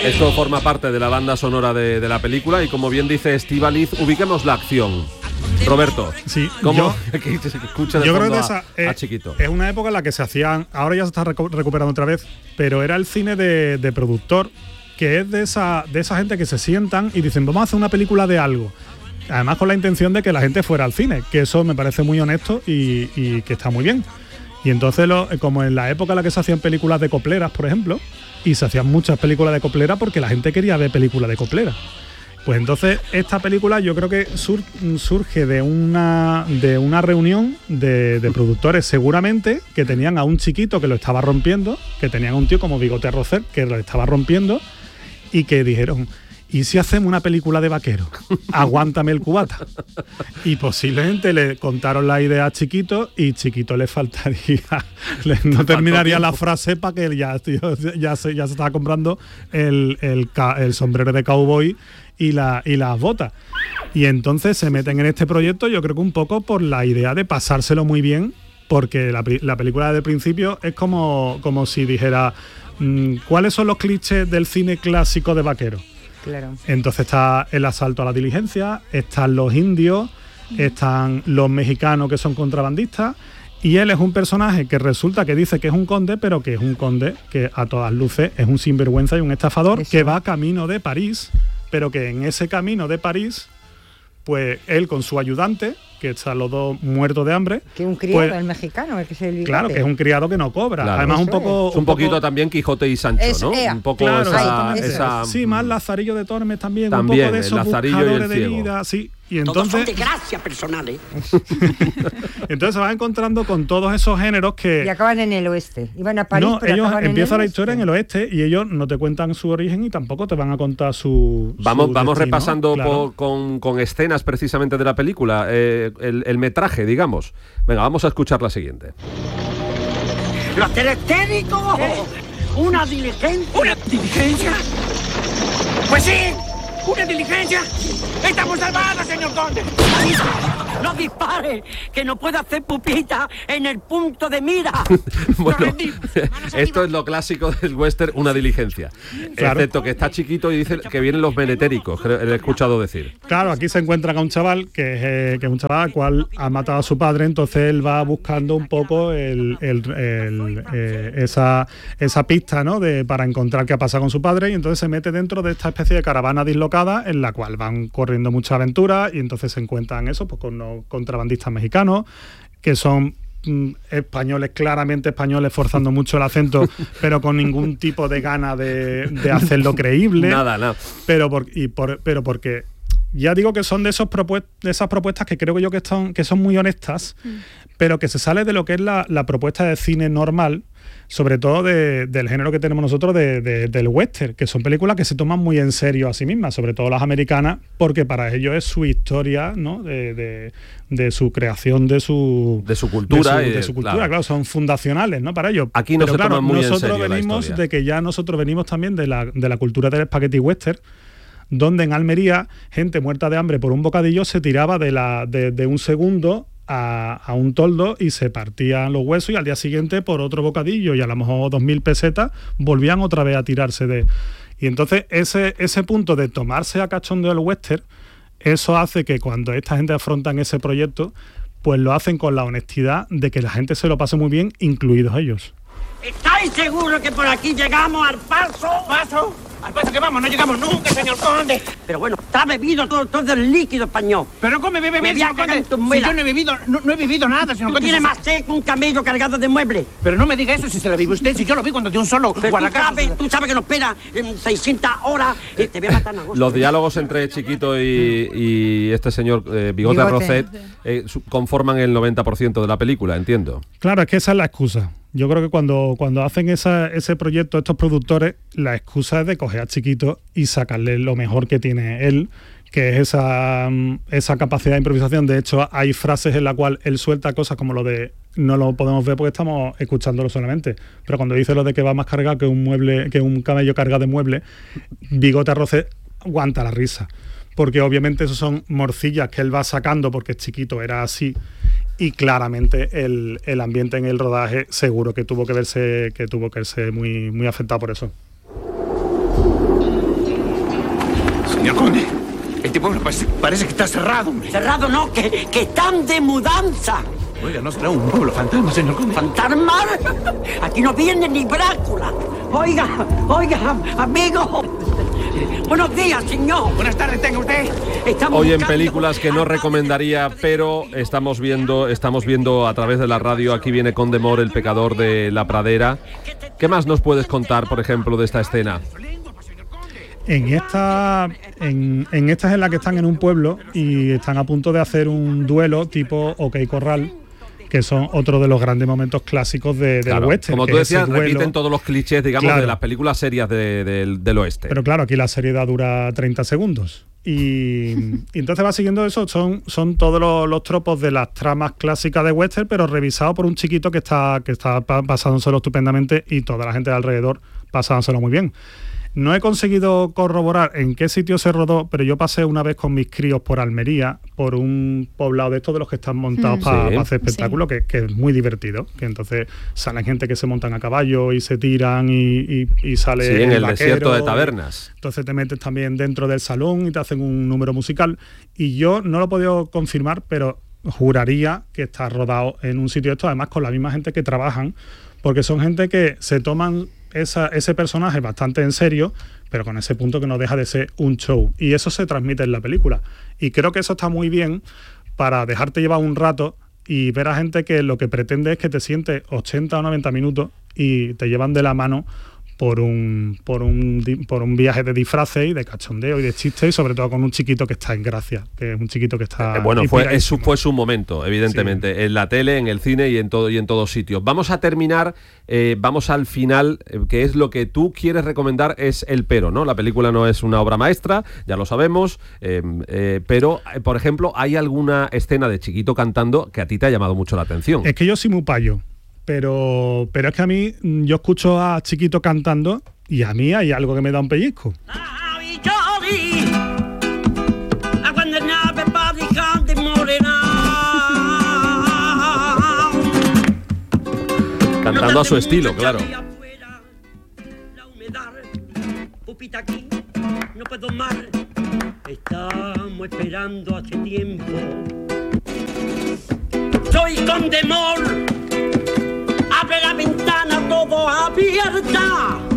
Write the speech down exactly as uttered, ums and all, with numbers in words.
Esto forma parte de la banda sonora de, de la película y, como bien dice Estíbaliz, ubiquemos la acción. Roberto, sí, ¿cómo yo, que se escucha de yo fondo creo que a, esa, a eh, Chiquito? Es una época en la que se hacían, ahora ya se está recu- recuperando otra vez, pero era el cine de, de productor, que es de esa, de esa gente que se sientan y dicen, vamos a hacer una película de algo. Además con la intención de que la gente fuera al cine, que eso me parece muy honesto y, y que está muy bien. Y entonces, lo, como en la época en la que se hacían películas de copleras, por ejemplo, y se hacían muchas películas de coplera porque la gente quería ver películas de coplera. Pues entonces esta película yo creo que sur, surge de una, de una reunión de, de productores seguramente que tenían a un chiquito que lo estaba rompiendo, que tenían a un tío como Bigote Roser que lo estaba rompiendo y que dijeron, ¿y si hacemos una película de vaquero? Aguántame el cubata. Y posiblemente le contaron la idea a Chiquito y Chiquito le faltaría, le, no terminaría la frase para que ya, tío, ya, se, ya se estaba comprando el, el, el sombrero de cowboy y, la, y las botas. Y entonces se meten en este proyecto, yo creo que un poco por la idea de pasárselo muy bien, porque la, la película desde el principio es como, como si dijera, mmm, ¿cuáles son los clichés del cine clásico de vaquero? Claro. Entonces está el asalto a la diligencia, están los indios, están los mexicanos que son contrabandistas, y él es un personaje que resulta que dice que es un conde, pero que es un conde que a todas luces es un sinvergüenza y un estafador. Eso. Que va camino de París, pero que en ese camino de París, pues él con su ayudante, que están los dos muertos de hambre. Que un criado, pues, el mexicano, el que es el bigote. Claro, que es un criado que no cobra. Claro. Además, un poco. Es un, un poquito poco, también Quijote y Sancho, es, ¿no? Ea. Un poco claro, esa, sí, esa. Sí, más Lazarillo de Tormes también. También, un poco de esos el Lazarillo buscadores y el de ciego. vida, sí. Y entonces, entonces, todos son desgracias personales. Entonces se va encontrando con todos esos géneros que... Y acaban en el oeste. Iban a París, no, pero ellos acaban empiezan en la el historia oeste. en el oeste y ellos no te cuentan su origen y tampoco te van a contar su... Vamos, su vamos destino, repasando claro. por, con, con escenas precisamente de la película, eh, el, el metraje, digamos. Venga, vamos a escuchar la siguiente. ¡Los telestéricos! ¿Una diligencia? ¿Una diligencia? ¡Pues sí! ¡Una diligencia! ¡Estamos salvados, señor conde! ¡No dispare! ¡Que no puedo hacer pupita en el punto de mira! Bueno, esto es lo clásico del western, una diligencia. Claro. Excepto que está Chiquito y dice que vienen los menetéricos, que le he escuchado decir. Claro, aquí se encuentra a un chaval que es, eh, que es un chaval al cual ha matado a su padre, entonces él va buscando un poco el, el, el, eh, esa, esa pista, ¿no? De, para encontrar qué ha pasado con su padre, y entonces se mete dentro de esta especie de caravana dislocada en la cual van corriendo muchas aventuras y entonces se encuentran eso pues con los contrabandistas mexicanos que son mm, españoles, claramente españoles, forzando mucho el acento pero con ningún tipo de gana de, de hacerlo creíble. Nada, nada. Pero, por, y por, pero porque ya digo que son de, esos propuest- de esas propuestas que creo yo que son, que son muy honestas, mm. pero que se sale de lo que es la, la propuesta de cine normal, sobre todo de, del género que tenemos nosotros de, de, del western, que son películas que se toman muy en serio a sí mismas, sobre todo las americanas, porque para ellos es su historia, ¿no? de, de, de su creación, de su de su cultura, de su, y de, de su cultura, claro. claro, son fundacionales, ¿no? Para ellos. Aquí no Pero se claro, toman muy en nosotros serio venimos la de que ya nosotros venimos también de la, de la cultura del spaghetti western, donde en Almería gente muerta de hambre por un bocadillo se tiraba de la de, de un segundo A, a un toldo y se partían los huesos y al día siguiente por otro bocadillo y a lo mejor dos mil pesetas volvían otra vez a tirarse de... Y entonces ese, ese punto de tomarse a cachondeo el western, eso hace que cuando esta gente afrontan ese proyecto, pues lo hacen con la honestidad de que la gente se lo pase muy bien, incluidos ellos. ¿Estáis seguros que por aquí llegamos al paso? ¿Paso? Al paso que vamos, no llegamos nunca, señor conde. Pero bueno, está bebido todo, todo el líquido español. ¿Pero cómo bebe Me bien, voy a señor cagar conde? en tu Si muela. yo no he bebido, no, no he bebido nada, señor Tú conde. tienes más sed que un camello cargado de muebles. Pero no me diga eso si se la vive usted, si yo lo vi cuando de un solo Pero tú guardacazo. sabes, tú sabes que nos espera en seiscientas horas y te voy a matar en agosto. Los diálogos entre Chiquito y, y este señor eh, Bigote, Bigote. Roset eh, su- conforman el noventa por ciento de la película, entiendo. Claro, es que esa es la excusa. Yo creo que cuando, cuando hacen esa, ese proyecto estos productores, la excusa es de coger a Chiquito y sacarle lo mejor que tiene él, que es esa, esa capacidad de improvisación. De hecho, hay frases en las cuales él suelta cosas como lo de no lo podemos ver porque estamos escuchándolo solamente, pero cuando dice lo de que va más cargado que un mueble, que un camello cargado de muebles, Bigote Roset aguanta la risa, porque obviamente eso son morcillas que él va sacando porque Chiquito era así. Y claramente el, el ambiente en el rodaje seguro que tuvo que verse que tuvo que verse muy muy afectado por eso. Este pueblo parece, parece que está cerrado, hombre. Cerrado no, que, que están de mudanza. Oiga, no será un pueblo fantasma, señor conde. ¿Fantasma? Aquí no viene ni Brácula. Oiga, oiga, amigo. Buenos días, señor. Buenas tardes, tenga usted. Estamos Hoy en buscando- películas que no recomendaría, pero estamos viendo, estamos viendo a través de la radio. Aquí viene Condemor, el pecador de la pradera. ¿Qué más nos puedes contar, por ejemplo, de esta escena? En esta, en, en esta es en la que están en un pueblo y están a punto de hacer un duelo tipo OK Corral, que son otro de los grandes momentos clásicos de, del Claro, western. como que tú es ese decías, duelo. repiten todos los clichés, digamos, Claro. de las películas serias de- de- del oeste. Pero claro, aquí la seriedad dura treinta segundos. Y, y entonces va siguiendo eso, son, son todos los, los tropos de las tramas clásicas de western, pero revisado por un chiquito que está, que está pa- pasándoselo estupendamente y toda la gente de alrededor pasándoselo muy bien. No he conseguido corroborar en qué sitio se rodó, pero yo pasé una vez con mis críos por Almería, por un poblado de estos de los que están montados Mm. para Sí. hacer espectáculos, que, que es muy divertido. Que entonces salen gente que se montan a caballo y se tiran y, y, y sale Sí, en el vaquero, desierto de y- tabernas. entonces te metes también dentro del salón y te hacen un número musical. Y yo no lo he podido confirmar, pero juraría que está rodado en un sitio de esto, además con la misma gente que trabajan, porque son gente que se toman esa, ese personaje bastante en serio, pero con ese punto que no deja de ser un show. Y eso se transmite en la película. Y creo que eso está muy bien para dejarte llevar un rato y ver a gente que lo que pretende es que te sientes ochenta o noventa minutos y te llevan de la mano por un, por un, di- por un viaje de disfraces y de cachondeo y de chistes, y sobre todo con un chiquito que está en gracia, que es un chiquito que está Eh, bueno, fue, es su, inspiradísimo. fue su momento, evidentemente, en la tele, en el cine y en todo y en todos sitios. Vamos a terminar, eh, vamos al final, eh, que es lo que tú quieres recomendar, es el pero, ¿no? La película no es una obra maestra, ya lo sabemos, eh, eh, pero, eh, por ejemplo, ¿hay alguna escena de chiquito cantando que a ti te ha llamado mucho la atención? Es que yo soy muy payo, pero, pero es que a mí, mm, yo escucho a Chiquito cantando y a mí hay algo que me da un pellizco. Ay, Johnny, I wonder now if everybody can't be more now. Cantando a su estilo, claro. La humedad, pupita aquí, no puedo más. Estamos esperando hace tiempo. Soy Condemor. Abre la ventana todo abierta.